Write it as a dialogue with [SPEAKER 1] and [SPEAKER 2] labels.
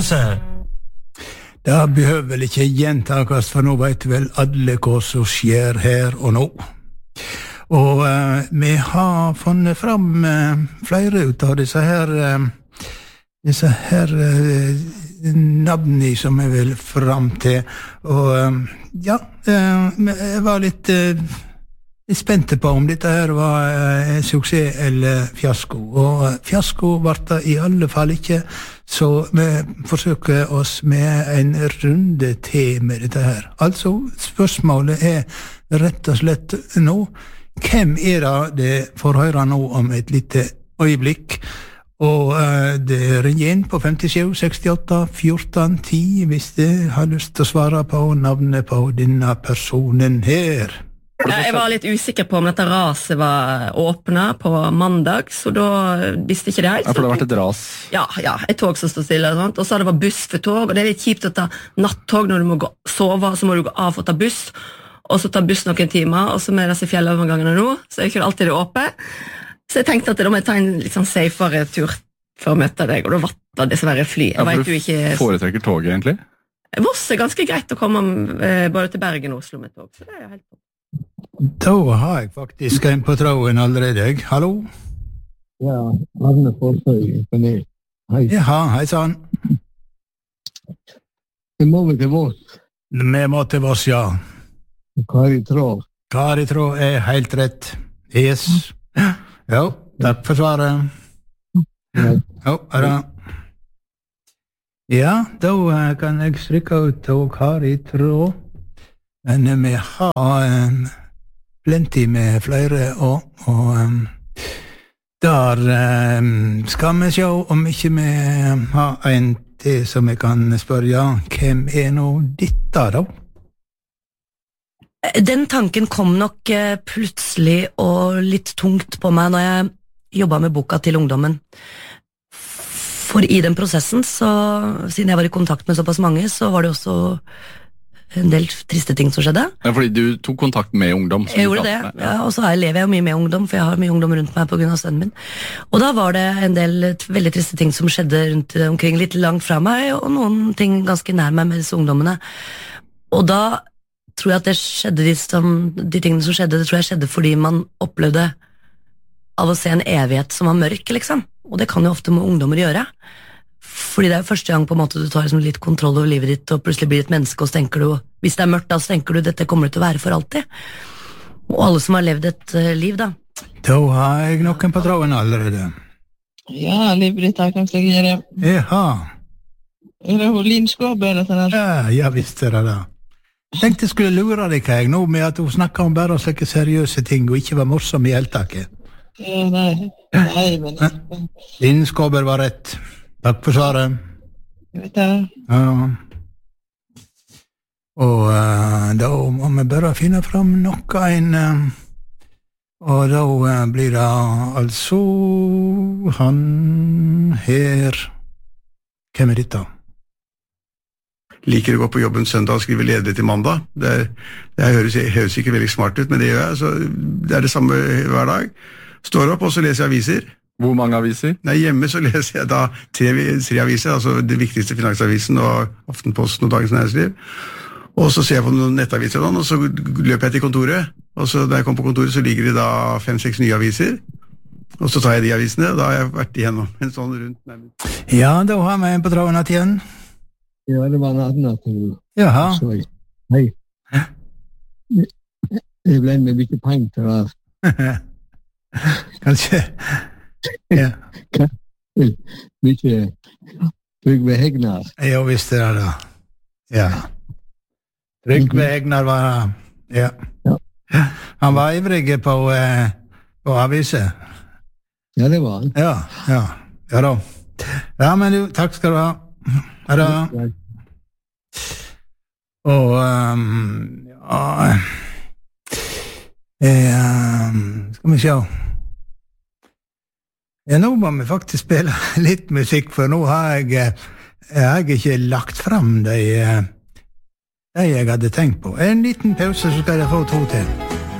[SPEAKER 1] konkurranse.
[SPEAKER 2] Det behøver vel ikke gjentakast, for nå vet vel alle hva som skjer her og nå. Og vi har funnet fram flere ut av disse her navnene som jeg vil fram til. Og ja, jeg var litt spente på om dette her var suksess eller fiasko. Og fiasko var det i alle fall ikke, så vi forsøker oss med en runde til med dette her. Altså, spørsmålet rett og slett nå, hvem det får høre nå om et lite øyeblikk? Og det ringer inn på 57 68 14 10 hvis du har lyst til å svare på navnet på denne personen her.
[SPEAKER 3] Jeg var litt usikker på om dette raset var åpnet på mandag, så da visste ikke det helt.
[SPEAKER 4] Ja, for det har vært et ras.
[SPEAKER 3] Ja, et tog som stod stille, og så det var buss for tog, og det litt kjipt å ta nattog når du må sove, så må du gå av og ta buss, og så ta buss noen timer, og så med disse fjellovergangene nå, så ikke alltid det åpent. Så jeg tenkte at da må jeg ta en litt sånn safere tur for å møte deg, og da var det dessverre fly.
[SPEAKER 4] Ja, for du foretrekker toget egentlig?
[SPEAKER 3] Voss ganske greit å komme både til Bergen og Oslo med tog, så det helt bra.
[SPEAKER 2] Da har jeg faktisk en på tråden allerede. Hallo?
[SPEAKER 5] Ja, Arne Forsøy. Hei.
[SPEAKER 2] Ja, hei sann.
[SPEAKER 5] Vi må til Voss.
[SPEAKER 2] Vi må til Voss, ja.
[SPEAKER 5] Kari Tråd.
[SPEAKER 2] Kari Tråd helt rett. Yes. Jo, takk for svaret. Jo, det. Ja, da kan jeg strykke ut av Kari Tråd. Men vi har plenty med flere, og der skal vi se om ikke vi har en til som vi kan spørre, hvem nå dette da?
[SPEAKER 6] Den tanken kom nok plutselig og litt tungt på meg når jeg jobbet med boka til ungdommen. For i den prosessen, så, siden jeg var i kontakt med såpass mange, så var det også en del triste ting som skjedde. Ja,
[SPEAKER 4] fordi du tok kontakt med ungdom.
[SPEAKER 6] Jeg gjorde det, ja, og så lever jeg jo mye med ungdom, for jeg har mye ungdom rundt meg på grunn av sønnen min. Og da var det en del veldig triste ting som skjedde rundt omkring, litt langt fra meg, og noen ting ganske nær meg med disse ungdommene. Og da tror jeg at det skjedde de tingene som skjedde, det tror jeg skjedde fordi man opplevde av å se en evighet som var mørk, liksom. Og det kan jo ofte med ungdommer gjøre. Fordi det første gang på en måte du tar liksom litt kontroll over livet ditt, og plutselig blir et menneske, og så tenker du, hvis det mørkt da, så tenker du, dette kommer det til å være for alltid. Og alle som har levd et liv da.
[SPEAKER 2] Da har jeg noen på tråden allerede.
[SPEAKER 7] Ja, Liv-Britt, kan jeg gjøre det?
[SPEAKER 2] Jaha.
[SPEAKER 7] Det hun Linn Skåbe, eller sånn der?
[SPEAKER 2] Ja, visst det da. Jeg tenkte jeg skulle lure deg her nå med at hun snakket om bare slike seriøse ting, og ikke var morsom i heltaket.
[SPEAKER 7] Ja, nei, men...
[SPEAKER 2] Linn Skåber var rett. Takk for svaret.
[SPEAKER 7] Jeg vet det.
[SPEAKER 2] Ja. Og da må vi bare finne fram noe og da blir det altså han her. Hvem dette?
[SPEAKER 8] Liker å gå på jobben søndag og skrive leder til mandag. Det høres ikke veldig smart ut, men det gjør jeg. Så det det samme hver dag. Står opp, og så leser jeg aviser.
[SPEAKER 4] Hvor mange aviser?
[SPEAKER 8] Nei, hjemme så leser jeg da tre aviser, altså det viktigste Finansavisen og Aftenposten og Dagens Næringsliv. Og så ser jeg på noen nettaviser, og så løper jeg til kontoret. Og så da jeg kom på kontoret, så ligger det da 5-6 nye aviser. Og så tar jeg de avisene, og da har jeg vært igjennom en sånn rundt.
[SPEAKER 2] Ja, da har vi en på tråden igjen.
[SPEAKER 5] Ja, det var natten.
[SPEAKER 2] Jaha.
[SPEAKER 5] Hei. Det ble med mye penger til det.
[SPEAKER 2] Kanskje... Ja.
[SPEAKER 5] Mye Trygve Hegnar.
[SPEAKER 2] Ja, visst det da. Ja. Trygve Hegnar var... Ja. Han var ivrig på aviser.
[SPEAKER 5] Ja, det var han.
[SPEAKER 2] Ja da. Ja, men du, takk skal du ha. Ha det. Og, skal vi se. Ja, nå må vi faktisk spille litt musikk, for nå har jeg ikke lagt fram det jeg hadde tenkt på. En liten pause, så skal jeg få 2 til.